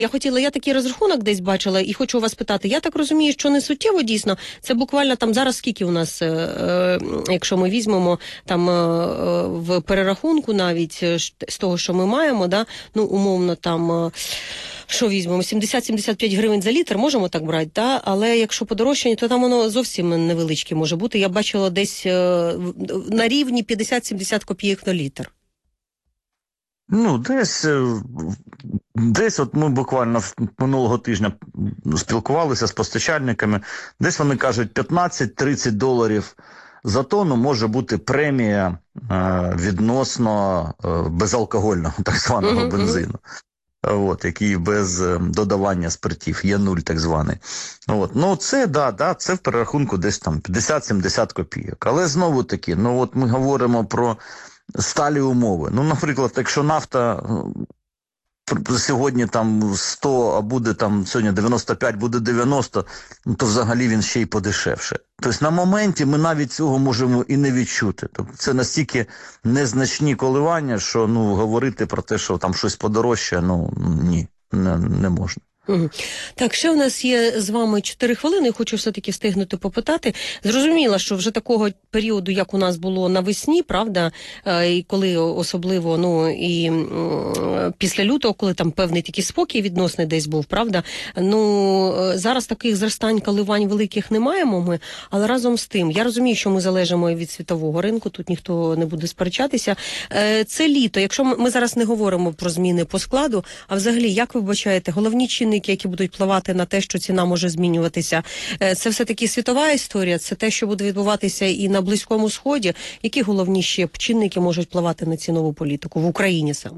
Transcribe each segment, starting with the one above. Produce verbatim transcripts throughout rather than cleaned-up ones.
Я хотіла, я такий розрахунок десь бачила і хочу вас питати. Я так розумію, що не суттєво дійсно, це буквально там зараз скільки у нас, е, е, якщо ми візьмемо там е, в перерахунку навіть е, з того, що ми маємо, да, ну умовно там, е, що візьмемо, сімдесят - сімдесят п'ять гривень за літр, можемо так брати, да? Але якщо подорожчання, то там воно зовсім невеличке може бути. Я бачила десь е, на рівні п'ятдесят - сімдесят копійок на літр. Ну, десь, десь от ми буквально минулого тижня спілкувалися з постачальниками, десь вони кажуть п'ятнадцять - тридцять доларів за тонну може бути премія е, відносно е, безалкогольного, так званого uh-huh, бензину. Uh-huh. От, який без е, додавання спиртів, є нуль так званий. От. Ну, це, да, да, це в перерахунку десь там п'ятдесят - сімдесят копійок. Але знову таки, ну от ми говоримо про сталі умови. Ну, наприклад, якщо нафта сьогодні там сто, а буде там сьогодні дев'яносто п'ять, буде дев'яносто, то взагалі він ще й подешевше. Тобто на моменті ми навіть цього можемо і не відчути. Тобто це настільки незначні коливання, що ну говорити про те, що там щось подорожчає, ну ні, не, не можна. Угу. Так, ще у нас є з вами чотири хвилини, хочу все-таки встигнути попитати. Зрозуміло, що вже такого періоду, як у нас було навесні, правда, і коли особливо, ну, і після лютого, коли там певний такий спокій відносний десь був, правда, ну, зараз таких зростань, коливань великих не маємо ми, але разом з тим, я розумію, що ми залежимо від світового ринку, тут ніхто не буде сперечатися. Це літо, якщо ми зараз не говоримо про зміни по складу, а взагалі, як ви вбачаєте, головні чинники, які будуть впливати на те, що ціна може змінюватися. Це все-таки світова історія, це те, що буде відбуватися і на Близькому Сході. Які головні ще чинники можуть впливати на цінову політику в Україні саме?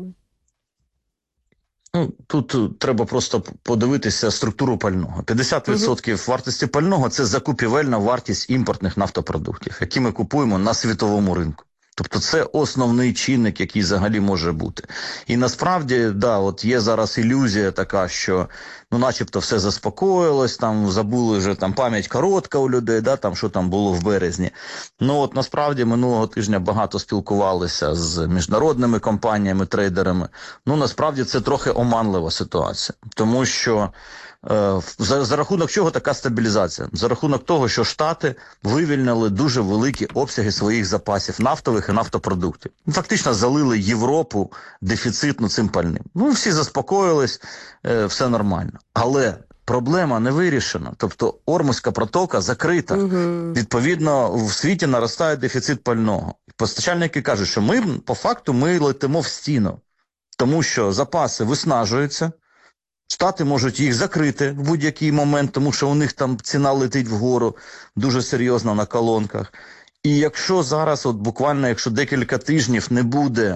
Ну, тут треба просто подивитися структуру пального. п'ятдесят відсотків uh-huh. вартості пального – це закупівельна вартість імпортних нафтопродуктів, які ми купуємо на світовому ринку. Тобто це основний чинник, який взагалі може бути. І насправді, да, от є зараз ілюзія така, що ну начебто все заспокоїлось, там забули вже там пам'ять коротка у людей, да, там що там було в березні. Ну от насправді минулого тижня багато спілкувалися з міжнародними компаніями, трейдерами. Ну насправді це трохи оманлива ситуація, тому що За, за рахунок чого така стабілізація? За рахунок того, що Штати вивільнили дуже великі обсяги своїх запасів нафтових і нафтопродуктів. Фактично залили Європу дефіцитно цим пальним. Ну, всі заспокоїлись, е, все нормально. Але проблема не вирішена. Тобто Ормузька протока закрита. Угу. Відповідно, в світі наростає дефіцит пального. Постачальники кажуть, що ми, по факту, ми летимо в стіну. Тому що запаси виснажуються, Штати можуть їх закрити в будь-який момент, тому що у них там ціна летить вгору дуже серйозно на колонках. І якщо зараз, от буквально, якщо декілька тижнів не буде,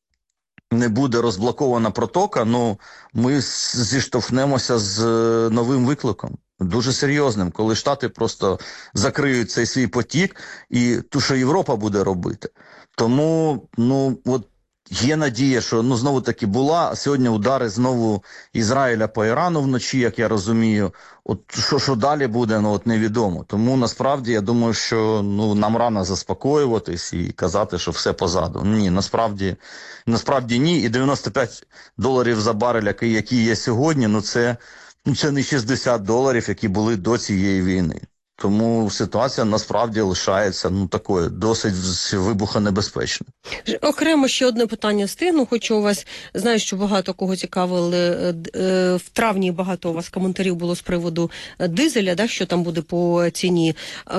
не буде розблокована протока, ну, ми зіштовхнемося з новим викликом, дуже серйозним, коли Штати просто закриють цей свій потік і ту, що Європа буде робити. Тому, ну, от, є надія, що, ну, знову-таки була, а сьогодні удари знову Ізраїля по Ірану вночі, як я розумію. От що, що далі буде, ну, от невідомо. Тому, насправді, я думаю, що, ну, нам рано заспокоюватись і казати, що все позаду. Ні, насправді, насправді ні. І дев'яносто п'ять доларів за барель, який, який є сьогодні, ну, це, ну, це не шістдесят доларів, які були до цієї війни. Тому ситуація насправді лишається, ну, такою досить вибухонебезпечною. Окремо ще одне питання встигну. Хочу у вас, знаю, що багато кого цікавили, в травні багато у вас коментарів було з приводу дизеля, да, що там буде по ціні.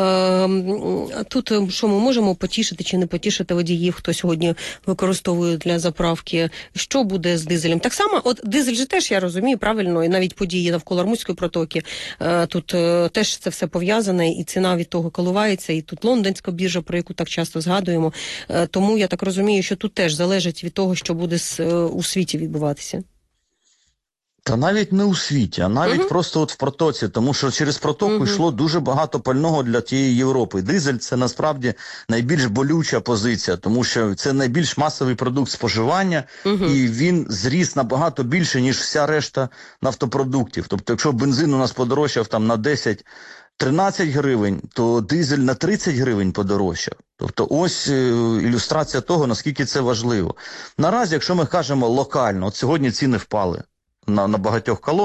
Тут що ми можемо потішити чи не потішити водіїв, хто сьогодні використовує для заправки, що буде з дизелем? Так само, от дизель же теж, я розумію, правильно, і навіть події навколо Ормузької протоки, тут теж це все пов'язано. І ціна від того коливається, і тут лондонська біржа, про яку так часто згадуємо. Тому я так розумію, що тут теж залежить від того, що буде у світі відбуватися. Та навіть не у світі, а навіть uh-huh. просто от в протоці, тому що через протоку uh-huh. йшло дуже багато пального для тієї Європи. Дизель – це насправді найбільш болюча позиція, тому що це найбільш масовий продукт споживання, uh-huh. і він зріс набагато більше, ніж вся решта нафтопродуктів. Тобто, якщо бензин у нас подорожчав там на десять тринадцять гривень, то дизель на тридцять гривень подорожчав. Тобто ось е, ілюстрація того, наскільки це важливо. Наразі, якщо ми кажемо локально, от сьогодні ціни впали. на, на багатьох колонках.